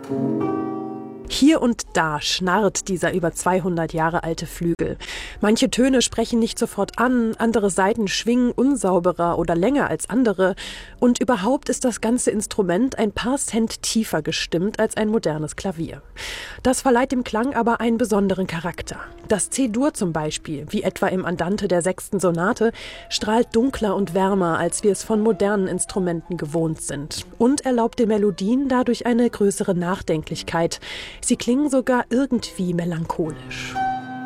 Hier und da schnarrt dieser über 200 Jahre alte Flügel. Manche Töne sprechen nicht sofort an, andere Saiten schwingen unsauberer oder länger als andere. Und überhaupt ist das ganze Instrument ein paar Cent tiefer gestimmt als ein modernes Klavier. Das verleiht dem Klang aber einen besonderen Charakter. Das C-Dur zum Beispiel, wie etwa im Andante der 6. Sonate, strahlt dunkler und wärmer, als wir es von modernen Instrumenten gewohnt sind. Und erlaubt den Melodien dadurch eine größere Nachdenklichkeit. Sie klingen sogar irgendwie melancholisch.